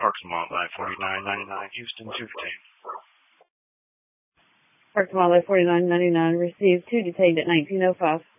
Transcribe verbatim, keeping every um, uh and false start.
Parks and Wildlife, forty-nine ninety-nine, Houston, two detained. Parks and Wildlife, forty-nine ninety-nine, received two detained at nineteen oh five.